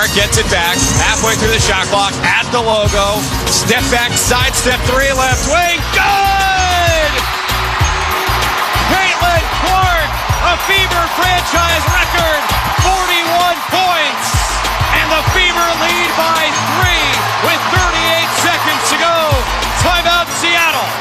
Clark gets it back. Halfway through the shot clock. At the logo. Step back, side step 3, left wing. Good! Caitlin Clark, a Fever franchise record. 41 points. And the Fever lead by 3 with 38 seconds to go. Timeout Seattle.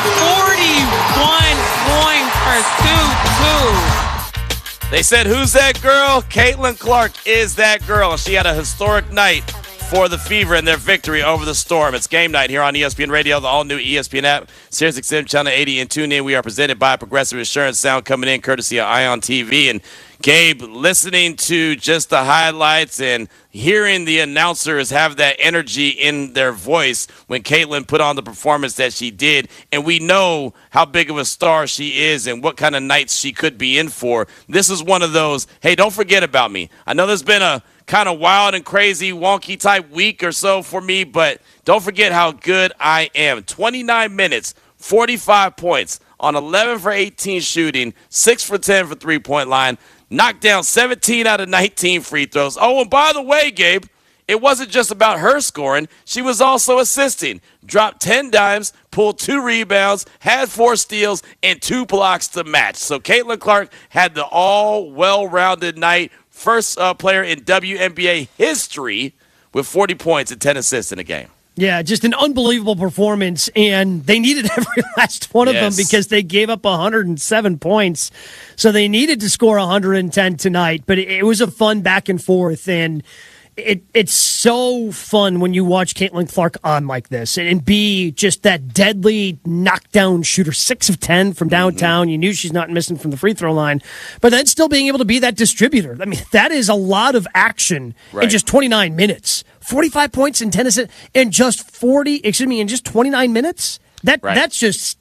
41 points for 2-2. They said, who's that girl? Caitlin Clark is that girl. She had a historic night for the Fever and their victory over the Storm. It's game night here on ESPN Radio, the all-new ESPN app, SiriusXM Channel 80, and tune in. We are presented by Progressive Insurance. Sound coming in courtesy of Ion TV. And Gabe, listening to just the highlights and hearing the announcers have that energy in their voice when Caitlin put on the performance that she did, and we know how big of a star she is and what kind of nights she could be in for. This is one of those, hey, don't forget about me. I know there's been a kind of wild and crazy, wonky type week or so for me, but don't forget how good I am. 29 minutes, 45 points on 11 for 18 shooting, 6 for 10 for three-point line, knocked down 17 out of 19 free throws. Oh, and by the way, Gabe, it wasn't just about her scoring. She was also assisting. Dropped 10 dimes, pulled 2 rebounds, had 4 steals, and 2 blocks to match. So Caitlin Clark had the all well-rounded night. First player in WNBA history with 40 points and 10 assists in a game. Yeah, just an unbelievable performance, and they needed every last one of them because they gave up 107 points. So they needed to score 110 tonight, but it was a fun back and forth, and it's so fun when you watch Caitlin Clark on like this and be just that deadly knockdown shooter, 6 of 10 from downtown. Mm-hmm. You knew she's not missing from the free throw line, but then still being able to be that distributor. I mean, that is a lot of action in just 29 minutes. 45 points and 10 assists in just 29 minutes. That's just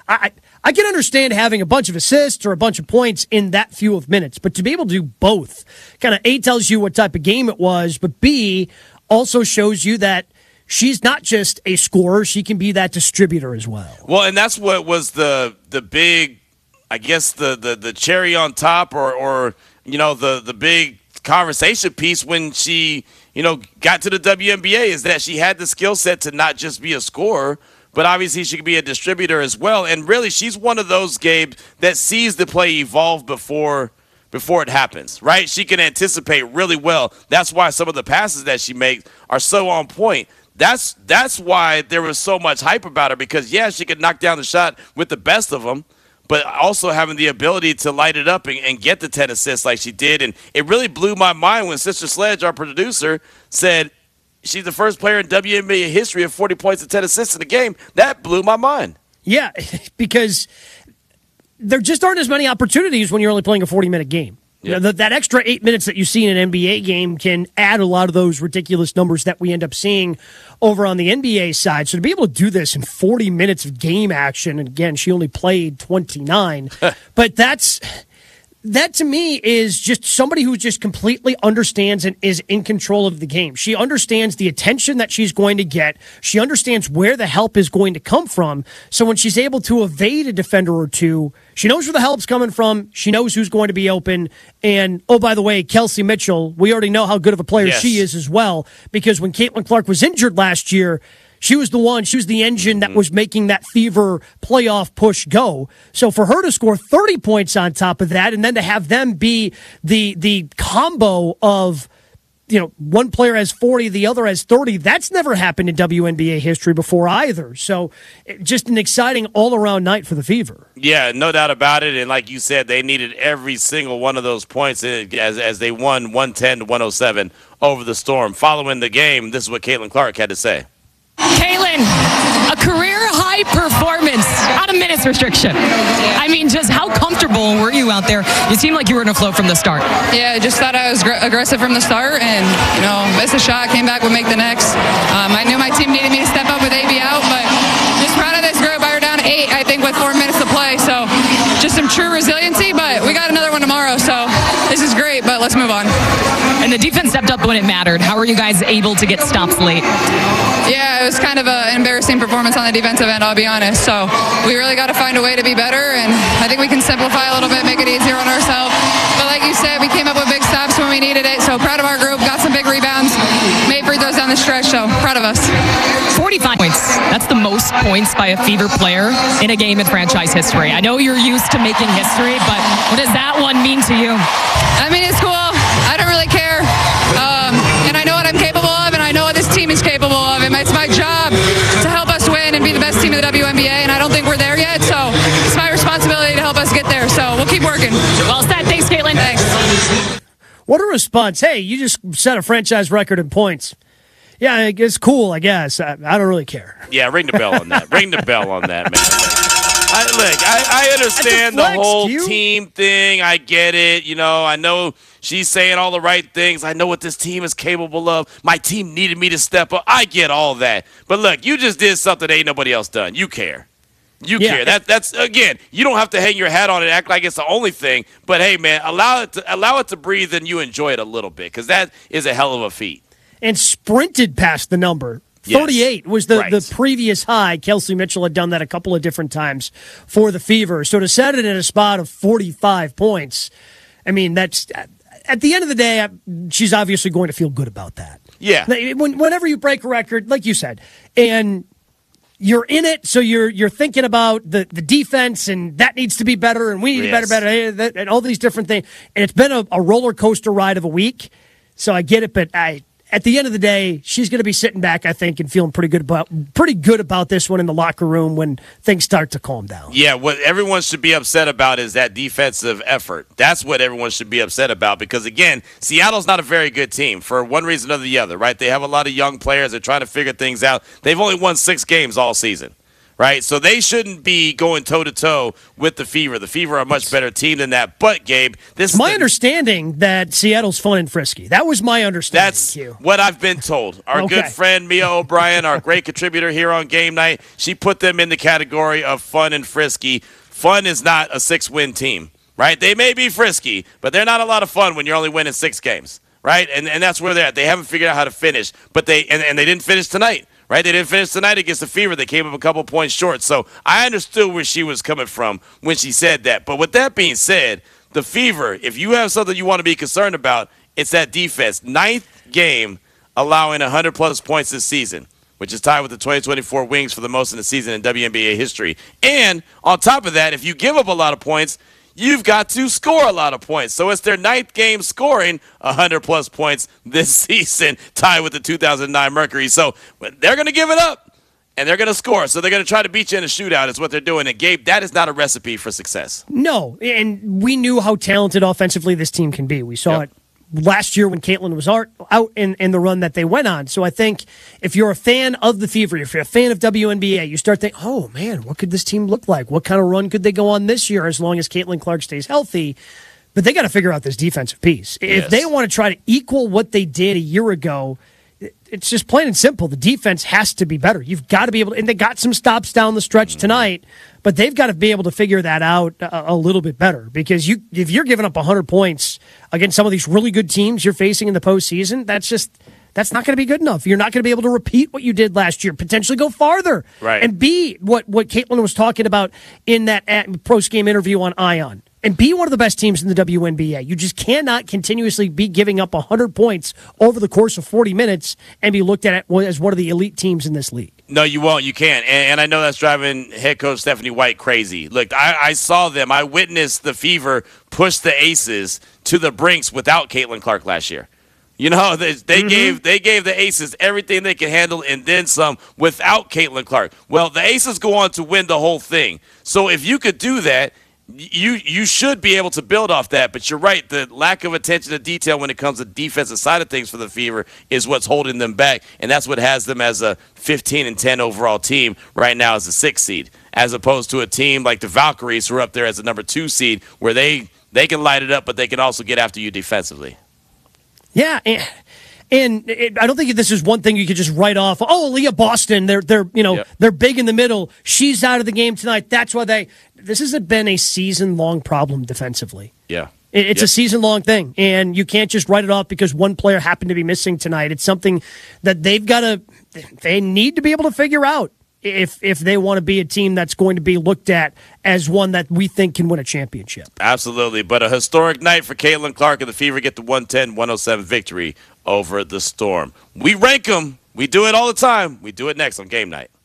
I can understand having a bunch of assists or a bunch of points in that few of minutes, but to be able to do both, kind of A, tells you what type of game it was, but B, also shows you that she's not just a scorer, she can be that distributor as well. Well, and that's what was the big, I guess, the cherry on top or the big conversation piece when she, got to the WNBA is that she had the skill set to not just be a scorer, but obviously she could be a distributor as well. And really, she's one of those, Gabe, that sees the play evolve before it happens, right? She can anticipate really well. That's why some of the passes that she makes are so on point. That's why there was so much hype about her because, yeah, she could knock down the shot with the best of them, but also having the ability to light it up and get the 10 assists like she did. And it really blew my mind when Sister Sledge, our producer, said she's the first player in WNBA history of 40 points and 10 assists in a game. That blew my mind. Yeah, because there just aren't as many opportunities when you're only playing a 40-minute game. Yep. That extra 8 minutes that you see in an NBA game can add a lot of those ridiculous numbers that we end up seeing over on the NBA side. So to be able to do this in 40 minutes of game action, and again, she only played 29, but that to me is just somebody who just completely understands and is in control of the game. She understands the attention that she's going to get. She understands where the help is going to come from. So when she's able to evade a defender or two, she knows where the help's coming from. She knows who's going to be open. And, oh, by the way, Kelsey Mitchell, we already know how good of a player she is as well, because when Caitlin Clark was injured last year, she was the engine that was making that Fever playoff push go. So for her to score 30 points on top of that, and then to have them be the combo of, one player has 40, the other has 30, that's never happened in WNBA history before either. So just an exciting all-around night for the Fever. Yeah, no doubt about it. And like you said, they needed every single one of those points as they won 110-107 over the Storm. Following the game, this is what Caitlin Clark had to say. Caitlin, a career-high performance, out of minutes restriction. I mean, just how comfortable were you out there? You seemed like you were in a flow from the start. Yeah, just thought I was aggressive from the start and, missed a shot, came back, would make the next. I knew my team needed me to step up with AB out, but just proud of this group. I were down 8, I think, with 4 minutes to play, so just some true resiliency, but we got another one tomorrow, so this this is great, but let's move on. And the defense stepped up when it mattered. How were you guys able to get stops late? Yeah, it was kind of an embarrassing performance on the defensive end, I'll be honest. So we really got to find a way to be better, and I think we can simplify a little bit, make it easier on ourselves. But like you said, we came up with big stops when we needed it, so proud of our group, got some big rebounds, made free throws down the stretch, so proud of us. 45 points. That's the most points by a Fever player in a game in franchise history. I know you're used to making history, but what does that one mean to you? I mean, it's cool. I don't really care. And I know what I'm capable of, and I know what this team is capable of. And it's my job to help us win and be the best team in the WNBA, and I don't think we're there yet, so it's my responsibility to help us get there. So we'll keep working. Well said. Thanks, Caitlin. Thanks. What a response. Hey, you just set a franchise record in points. Yeah, it's cool, I guess. I don't really care. Yeah, ring the bell on that. Ring the bell on that, man. I understand the whole team thing. I get it. You know, I know she's saying all the right things. I know what this team is capable of. My team needed me to step up. I get all that. But look, you just did something ain't nobody else done. You care. You care. That's again, you don't have to hang your hat on it, act like it's the only thing. But hey, man, allow it to breathe and you enjoy it a little bit, because that is a hell of a feat. And sprinted past the number. 38 was the previous high. Kelsey Mitchell had done that a couple of different times for the Fever. So to set it at a spot of 45 points, I mean, that's at the end of the day, she's obviously going to feel good about that. Yeah. Whenever you break a record, like you said, and you're in it, so you're thinking about the defense, and that needs to be better, and we need to be better, and all these different things. And it's been a roller coaster ride of a week, so I get it, but at the end of the day, she's going to be sitting back, I think, and feeling pretty good about this one in the locker room when things start to calm down. Yeah, what everyone should be upset about is that defensive effort. That's what everyone should be upset about, because, again, Seattle's not a very good team for one reason or the other, right? They have a lot of young players. They're trying to figure things out. They've only won 6 games all season. Right, so they shouldn't be going toe-to-toe with the Fever. The Fever are a much better team than that. But, Gabe, this is my understanding that Seattle's fun and frisky. That was my understanding. That's what I've been told. Our good friend Mia O'Brien, our great contributor here on Game Night, she put them in the category of fun and frisky. Fun is not a 6-win team, right? They may be frisky, but they're not a lot of fun when you're only winning 6 games, right? And that's where they're at. They haven't figured out how to finish, but they didn't finish tonight. Right, they didn't finish tonight against the Fever. They came up a couple points short. So I understood where she was coming from when she said that. But with that being said, the Fever, if you have something you want to be concerned about, it's that defense. 9th game allowing 100-plus points this season, which is tied with the 2024 Wings for the most in the season in WNBA history. And on top of that, if you give up a lot of points, you've got to score a lot of points. So it's their 9th game scoring 100-plus points this season, tied with the 2009 Mercury. So they're going to give it up, and they're going to score. So they're going to try to beat you in a shootout is what they're doing. And, Gabe, that is not a recipe for success. No, and we knew how talented offensively this team can be. We saw it last year when Caitlin was out in the run that they went on. So I think if you're a fan of the Fever, if you're a fan of WNBA, you start thinking, oh, man, what could this team look like? What kind of run could they go on this year as long as Caitlin Clark stays healthy? But they got to figure out this defensive piece. If they want to try to equal what they did a year ago, it's just plain and simple. The defense has to be better. You've got to be able to, and they got some stops down the stretch tonight, but they've got to be able to figure that out a little bit better, because if you're giving up 100 points against some of these really good teams you're facing in the postseason, that's not going to be good enough. You're not going to be able to repeat what you did last year, potentially go farther, and be what Caitlin was talking about in that post-game interview on Ion. And be one of the best teams in the WNBA. You just cannot continuously be giving up 100 points over the course of 40 minutes and be looked at as one of the elite teams in this league. No, you won't. You can't. And I know that's driving head coach Stephanie White crazy. Look, I saw them. I witnessed the Fever push the Aces to the brinks without Caitlin Clark last year. You know, they gave the Aces everything they could handle and then some without Caitlin Clark. Well, the Aces go on to win the whole thing. So if you could do that, you should be able to build off that. But you're right, the lack of attention to detail when it comes to the defensive side of things for the Fever is what's holding them back, and that's what has them as a 15-10 overall team right now as a 6th seed, as opposed to a team like the Valkyries who are up there as a number 2 seed, where they can light it up, but they can also get after you defensively. Yeah, and I don't think this is one thing you could just write off. Oh, Leah Boston, they're big in the middle. She's out of the game tonight. That's why this hasn't been a season-long problem defensively. Yeah. It's a season-long thing, and you can't just write it off because one player happened to be missing tonight. It's something that they need to be able to figure out if they want to be a team that's going to be looked at as one that we think can win a championship. Absolutely, but a historic night for Caitlin Clark, and the Fever get the 110-107 victory over the Storm. We rank them. We do it all the time. We do it next on Game Night.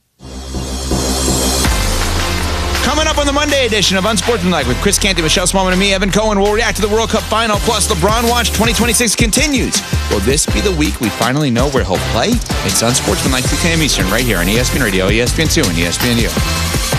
Coming up on the Monday edition of Unsportsmanlike with Chris Canty, Michelle Smallman, and me, Evan Cohen, we'll react to the World Cup final, plus LeBron Watch 2026 continues. Will this be the week we finally know where he'll play? It's Unsportsmanlike, 6 a.m. Eastern, right here on ESPN Radio, ESPN2, and ESPNU.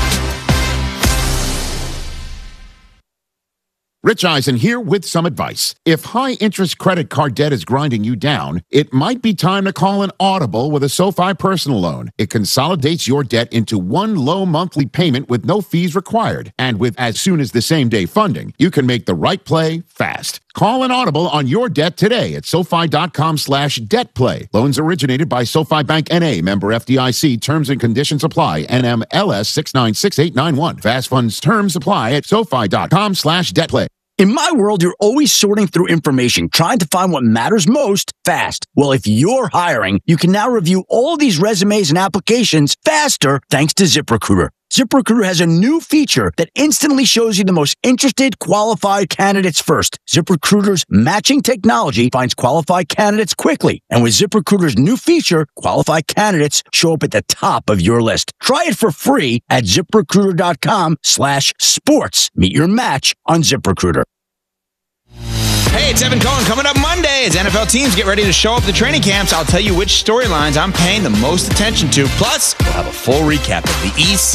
Rich Eisen here with some advice. If high-interest credit card debt is grinding you down, it might be time to call an audible with a SoFi personal loan. It consolidates your debt into one low monthly payment with no fees required. And with as soon as the same-day funding, you can make the right play fast. Call an audible on your debt today at SoFi.com/debtplay. Loans originated by SoFi Bank N.A., member FDIC. Terms and conditions apply. NMLS 696891. Fast funds terms apply at SoFi.com/debtplay. In my world, you're always sorting through information, trying to find what matters most fast. Well, if you're hiring, you can now review all these resumes and applications faster thanks to ZipRecruiter. ZipRecruiter has a new feature that instantly shows you the most interested, qualified candidates first. ZipRecruiter's matching technology finds qualified candidates quickly. And with ZipRecruiter's new feature, qualified candidates show up at the top of your list. Try it for free at ZipRecruiter.com/sports. Meet your match on ZipRecruiter. Hey, it's Evan Cohen. Coming up Monday as NFL teams get ready to show up to training camps, I'll tell you which storylines I'm paying the most attention to. Plus, we'll have a full recap of the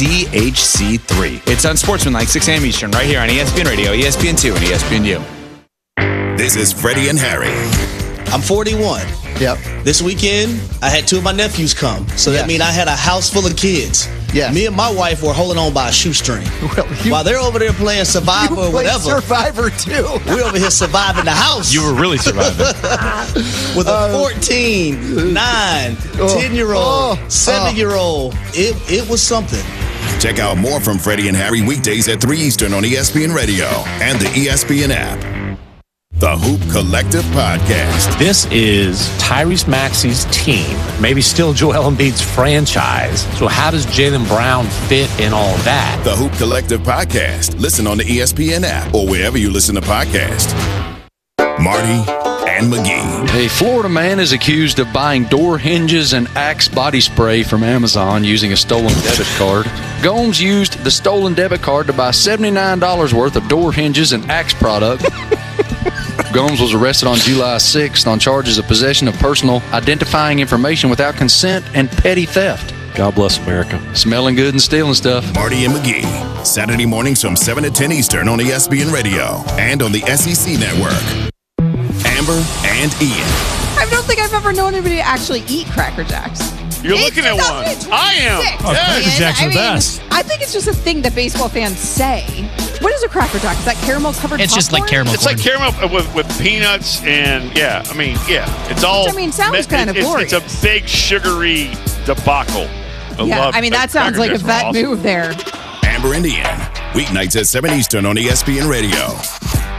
ECHC3. It's Unsportsmanlike, 6 a.m. Eastern, right here on ESPN Radio, ESPN2, and ESPNU. This is Freddie and Harry. I'm 41. Yep. This weekend, I had 2 of my nephews come. So that means I had a house full of kids. Yeah. Me and my wife were holding on by a shoestring. Well, while they're over there playing Survivor or whatever. Survivor, too. We're over here surviving the house. You were really surviving. With a 14, 9, 10-year-old, 7-year-old. It was something. Check out more from Freddie and Harry weekdays at 3 Eastern on ESPN Radio and the ESPN app. The Hoop Collective Podcast. This is Tyrese Maxey's team, maybe still Joel Embiid's franchise. So how does Jaylen Brown fit in all that? The Hoop Collective Podcast. Listen on the ESPN app or wherever you listen to podcasts. Marty and McGee. A Florida man is accused of buying door hinges and Axe body spray from Amazon using a stolen debit card. Gomes used the stolen debit card to buy $79 worth of door hinges and Axe product. Gomes was arrested on July 6th on charges of possession of personal identifying information without consent and petty theft. God bless America. Smelling good and stealing stuff. Marty and McGee. Saturday mornings from 7 to 10 Eastern on ESPN Radio and on the SEC Network. Amber and Ian. I don't think I've ever known anybody to actually eat Cracker Jacks. You're looking at one. I am. Oh, Cracker Jacks are the best. I think it's just a thing that baseball fans say. What is a Cracker Jack? Is that caramel covered? It's just like caramel. It's like caramel with peanuts and it's all. Which, I mean, sounds kind of glorious. It's a big sugary debacle. That sounds like a vet move there. Amber and Ian, weeknights at 7 Eastern on ESPN Radio.